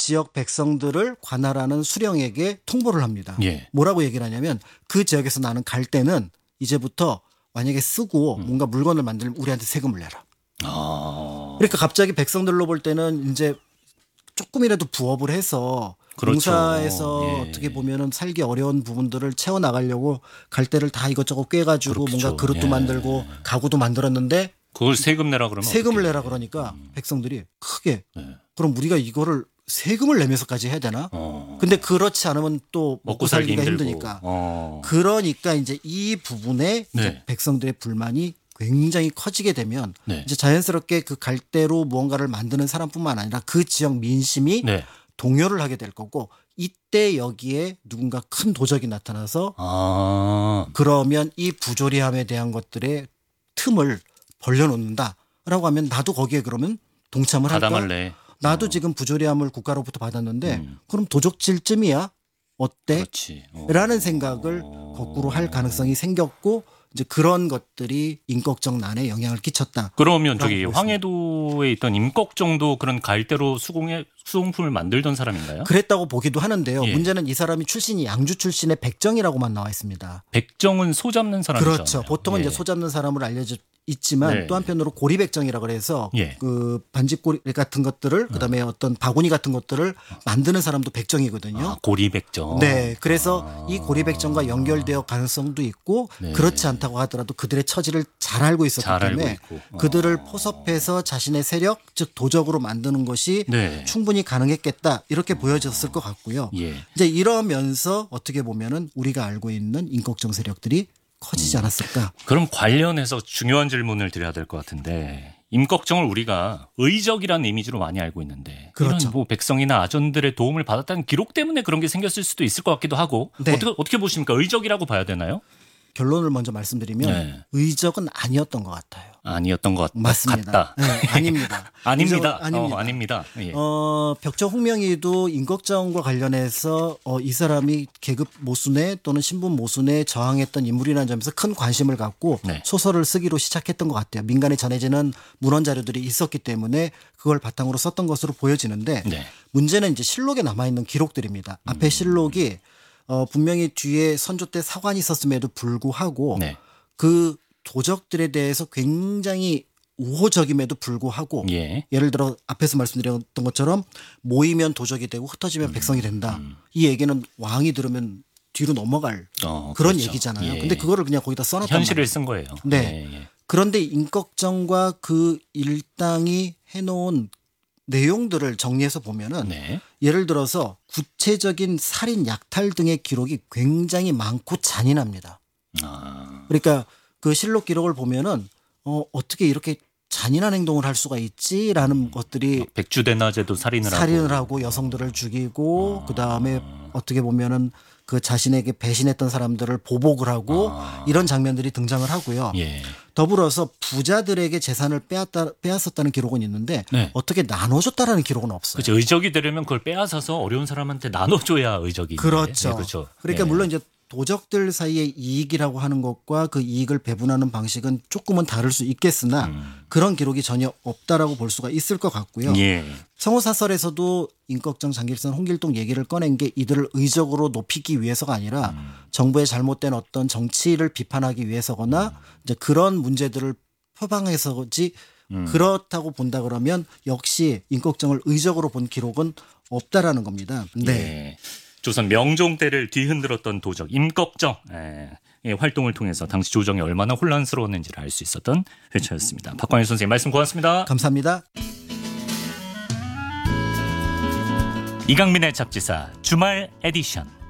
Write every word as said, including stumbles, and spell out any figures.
지역 백성들을 관할하는 수령에게 통보를 합니다. 예. 뭐라고 얘기를 하냐면 그 지역에서 나는 갈 때는 이제부터 만약에 쓰고 음. 뭔가 물건을 만들면 우리한테 세금을 내라. 아. 그러니까 갑자기 백성들로 볼 때는 이제 조금이라도 부업을 해서 그렇죠. 농사에서 예. 어떻게 보면은 살기 어려운 부분들을 채워 나가려고 갈대를 다 이것저것 꿰가지고 그렇죠. 뭔가 그릇도 예. 만들고 가구도 만들었는데 그걸 세금 내라 그러면 세금을 어떡해. 내라 그러니까 백성들이 크게 네. 그럼 우리가 이거를 세금을 내면서까지 해야 되나? 어. 근데 그렇지 않으면 또 먹고, 먹고 살기 살기가 힘들고. 힘드니까. 어. 그러니까 이제 이 부분에 네. 이제 백성들의 불만이 굉장히 커지게 되면 네. 이제 자연스럽게 그 갈대로 무언가를 만드는 사람뿐만 아니라 그 지역 민심이 네. 동요를 하게 될 거고 이때 여기에 누군가 큰 도적이 나타나서 아. 그러면 이 부조리함에 대한 것들의 틈을 벌려놓는다라고 하면 나도 거기에 그러면 동참을 할까? 가담할래. 나도 어. 지금 부조리함을 국가로부터 받았는데 음. 그럼 도적질쯤이야? 어때? 그렇지. 어. 라는 생각을 거꾸로 할 가능성이 생겼고 이제 그런 것들이 임꺽정 난에 영향을 끼쳤다. 그러면 저기 보겠습니다. 황해도에 있던 임꺽정도 그런 갈대로 수공해 수공품을 만들던 사람인가요? 그랬다고 보기도 하는데요. 예. 문제는 이 사람이 출신이 양주 출신의 백정이라고만 나와 있습니다. 백정은 소 잡는 사람이잖아요. 그렇죠. 보통은 예. 이제 소 잡는 사람으로 알려져 있지만 네. 또 한편으로 고리백정이라 그래서 예. 그 반집고리 같은 것들을 그다음에 어떤 바구니 같은 것들을 만드는 사람도 백정이거든요. 아, 고리백정. 네, 그래서 아. 이 고리백정과 연결되어 가능성도 있고 네. 그렇지 않다고 하더라도 그들의 처지를 잘 알고 있었기 잘 알고 때문에 있고. 어. 그들을 포섭해서 자신의 세력, 즉 도적으로 만드는 것이 네. 충분히 가능했겠다 이렇게 보여졌을 것 같고요. 예. 이제 이러면서 어떻게 보면은 우리가 알고 있는 임꺽정 세력들이 커지지 않았을까? 그럼 관련해서 중요한 질문을 드려야 될 것 같은데 임꺽정을 우리가 의적이라는 이미지로 많이 알고 있는데 그렇죠. 이런 뭐 백성이나 아전들의 도움을 받았다는 기록 때문에 그런 게 생겼을 수도 있을 것 같기도 하고 네. 어떻게 어떻게 보십니까? 의적이라고 봐야 되나요? 결론을 먼저 말씀드리면 네. 의적은 아니었던 것 같아요. 아니었던 것 맞습니다. 같다. 네, 아닙니다. 아닙니다. 의적은 아닙니다. 어, 아닙니다. 예. 어, 벽정 홍명이도 임꺽정과 관련해서 어, 이 사람이 계급 모순에 또는 신분 모순에 저항했던 인물이라는 점에서 큰 관심을 갖고 네. 소설을 쓰기로 시작했던 것 같아요. 민간에 전해지는 문헌 자료들이 있었기 때문에 그걸 바탕으로 썼던 것으로 보여지는데 네. 문제는 이제 실록에 남아있는 기록들입니다. 앞에 실록이 어, 분명히 뒤에 선조 때 사관이 있었음에도 불구하고 네. 그 도적들에 대해서 굉장히 우호적임에도 불구하고 예. 예를 들어 앞에서 말씀드렸던 것처럼 모이면 도적이 되고 흩어지면 백성이 된다. 이 얘기는 왕이 들으면 뒤로 넘어갈 어, 그런 그렇죠. 얘기잖아요. 예. 근데 그거를 그냥 거기다 써놨단 현실을 말이에요. 쓴 거예요. 네. 예, 예. 그런데 임꺽정과 그 일당이 해놓은 내용들을 정리해서 보면은 네. 예를 들어서 구체적인 살인, 약탈 등의 기록이 굉장히 많고 잔인합니다. 아. 그러니까 그 실록 기록을 보면은 어, 어떻게 이렇게 잔인한 행동을 할 수가 있지라는 것들이 백주대낮에도 살인을 하고. 살인을 하고 여성들을 죽이고 그 다음에 어떻게 보면은 그 자신에게 배신했던 사람들을 보복을 하고 아. 이런 장면들이 등장을 하고요. 예. 더불어서 부자들에게 재산을 빼앗다, 빼앗았다는 기록은 있는데 네. 어떻게 나눠줬다라는 기록은 없어요. 그렇죠. 의적이 되려면 그걸 빼앗아서 어려운 사람한테 나눠줘야 의적이. 그렇죠. 네, 그렇죠. 그러니까 예. 물론 이제 도적들 사이의 이익이라고 하는 것과 그 이익을 배분하는 방식은 조금은 다를 수 있겠으나 음. 그런 기록이 전혀 없다라고 볼 수가 있을 것 같고요. 예. 성호사설에서도 임꺽정, 장길선, 홍길동 얘기를 꺼낸 게 이들을 의적으로 높이기 위해서가 아니라 음. 정부의 잘못된 어떤 정치를 비판하기 위해서거나 이제 그런 문제들을 표방해서지 음. 그렇다고 본다 그러면 역시 임꺽정을 의적으로 본 기록은 없다라는 겁니다. 네. 예. 조선 명종 때를 뒤흔들었던 도적 임꺽정 예. 예, 활동을 통해서 당시 조정이 얼마나 혼란스러웠는지를 알 수 있었던 회차였습니다. 박광일 선생님 말씀 고맙습니다. 감사합니다. 이강민의 잡지사 주말 에디션.